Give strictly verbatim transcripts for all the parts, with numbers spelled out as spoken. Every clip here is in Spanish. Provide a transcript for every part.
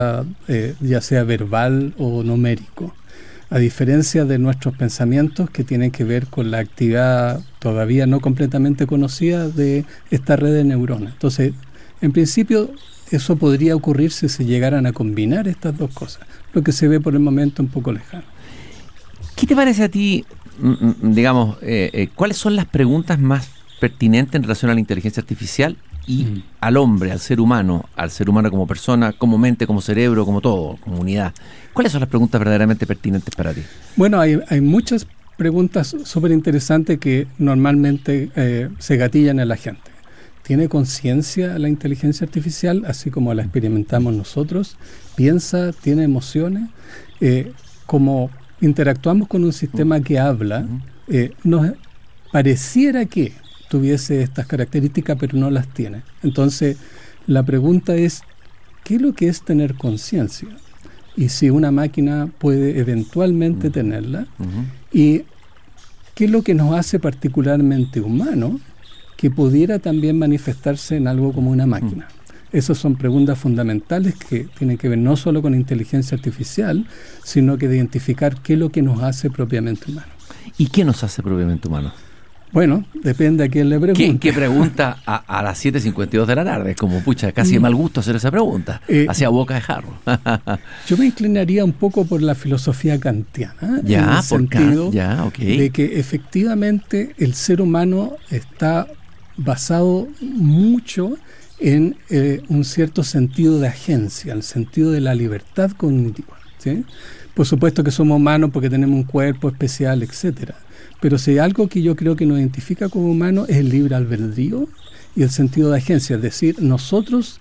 eh, ya sea verbal o numérico, a diferencia de nuestros pensamientos que tienen que ver con la actividad todavía no completamente conocida de esta red de neuronas. Entonces, en principio, eso podría ocurrir si se llegaran a combinar estas dos cosas, lo que se ve por el momento un poco lejano. ¿Qué te parece a ti, digamos, eh, eh, cuáles son las preguntas más pertinentes en relación a la inteligencia artificial y mm. al hombre, al ser humano, al ser humano como persona, como mente, como cerebro, como todo, como unidad? ¿Cuáles son las preguntas verdaderamente pertinentes para ti? Bueno, hay, hay muchas preguntas súper interesantes que normalmente eh, se gatillan en la gente. ¿Tiene conciencia la inteligencia artificial, así como la experimentamos nosotros? ¿Piensa? ¿Tiene emociones? Eh, como interactuamos con un sistema que habla, eh, nos pareciera que tuviese estas características, pero no las tiene. Entonces, la pregunta es, ¿qué es lo que es tener conciencia? Y si una máquina puede eventualmente uh-huh. tenerla, uh-huh. y qué es lo que nos hace particularmente humanos que pudiera también manifestarse en algo como una máquina. Uh-huh. Esas son preguntas fundamentales que tienen que ver no solo con inteligencia artificial, sino que de identificar qué es lo que nos hace propiamente humanos. ¿Y qué nos hace propiamente humanos? Bueno, depende a quién le pregunte. ¿Qué, qué pregunta a, a las siete cincuenta y dos de la tarde? Es como, pucha, casi de mal gusto hacer esa pregunta. Eh, Hacia boca de jarro. Yo me inclinaría un poco por la filosofía kantiana. Ya, en el por sentido Kant, ya, okay. de que efectivamente el ser humano está basado mucho en eh, un cierto sentido de agencia, el sentido de la libertad cognitiva, ¿sí? Por supuesto que somos humanos porque tenemos un cuerpo especial, etcétera. Pero si hay algo que yo creo que nos identifica como humanos es el libre albedrío y el sentido de agencia. Es decir, nosotros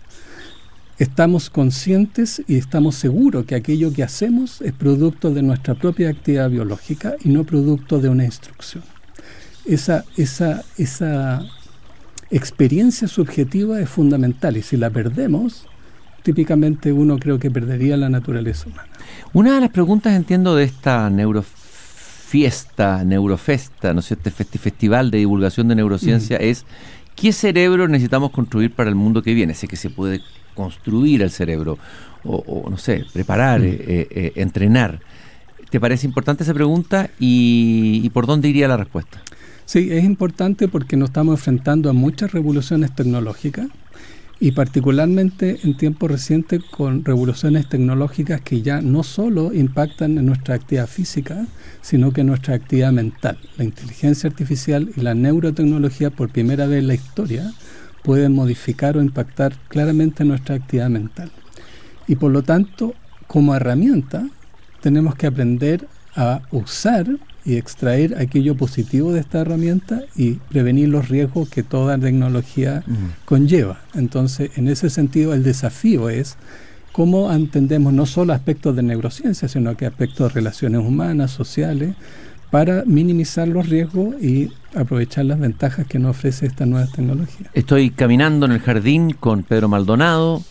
estamos conscientes y estamos seguros que aquello que hacemos es producto de nuestra propia actividad biológica y no producto de una instrucción. Esa, esa, esa experiencia subjetiva es fundamental y si la perdemos, típicamente uno creo que perdería la naturaleza humana. Una de las preguntas, entiendo, de esta neurofiesta, neurofesta, ¿no es cierto?, este festival de divulgación de neurociencia mm. es ¿qué cerebro necesitamos construir para el mundo que viene? Sé que se puede construir el cerebro o, o no sé, preparar, mm. eh, eh, entrenar. ¿Te parece importante esa pregunta y, y por dónde iría la respuesta? Sí, es importante porque nos estamos enfrentando a muchas revoluciones tecnológicas y particularmente en tiempos recientes con revoluciones tecnológicas que ya no solo impactan en nuestra actividad física, sino que en nuestra actividad mental. La inteligencia artificial y la neurotecnología por primera vez en la historia pueden modificar o impactar claramente nuestra actividad mental. Y por lo tanto, como herramienta, tenemos que aprender a usar y extraer aquello positivo de esta herramienta y prevenir los riesgos que toda tecnología uh-huh. conlleva. Entonces, en ese sentido, el desafío es cómo entendemos no solo aspectos de neurociencia, sino que aspectos de relaciones humanas, sociales, para minimizar los riesgos y aprovechar las ventajas que nos ofrece esta nueva tecnología. Estoy caminando en el jardín con Pedro Maldonado,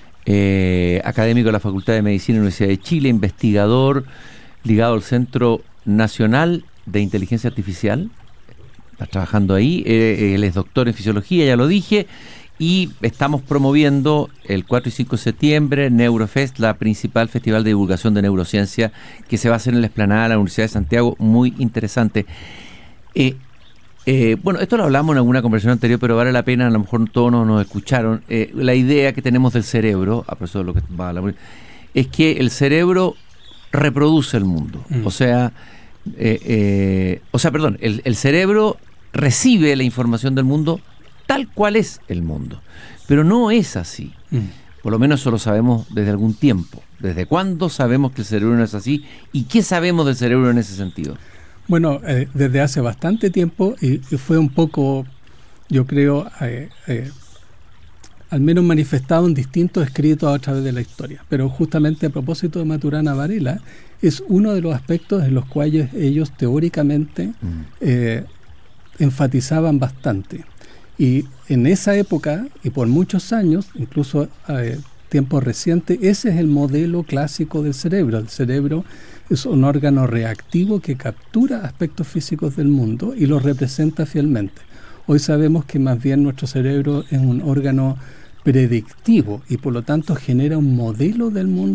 eh, académico de la Facultad de Medicina de la Universidad de Chile, investigador ligado al Centro Nacional de Inteligencia Artificial. Está trabajando ahí, eh, él es doctor en fisiología, ya lo dije, y estamos promoviendo el cuatro y cinco de septiembre Neurofest, la principal festival de divulgación de neurociencia que se va a hacer en la explanada de la Universidad de Santiago, muy interesante. Eh, eh, bueno, esto lo hablamos en alguna conversación anterior, pero vale la pena, a lo mejor todos nos, nos escucharon, eh, la idea que tenemos del cerebro, a propósito de lo que va a hablar, es que el cerebro reproduce el mundo, mm. o sea, eh, eh, o sea, perdón, el, el cerebro recibe la información del mundo tal cual es el mundo, pero no es así. Mm. Por lo menos eso lo sabemos desde algún tiempo. ¿Desde cuándo sabemos que el cerebro no es así? ¿Y qué sabemos del cerebro en ese sentido? Bueno, eh, desde hace bastante tiempo y, y fue un poco, yo creo, eh, eh, al menos manifestado en distintos escritos a través de la historia. Pero justamente a propósito de Maturana Varela, es uno de los aspectos en los cuales ellos teóricamente mm. eh, enfatizaban bastante. Y en esa época, y por muchos años, incluso eh, tiempos recientes, ese es el modelo clásico del cerebro. El cerebro es un órgano reactivo que captura aspectos físicos del mundo y los representa fielmente. Hoy sabemos que más bien nuestro cerebro es un órgano predictivo y por lo tanto genera un modelo del mundo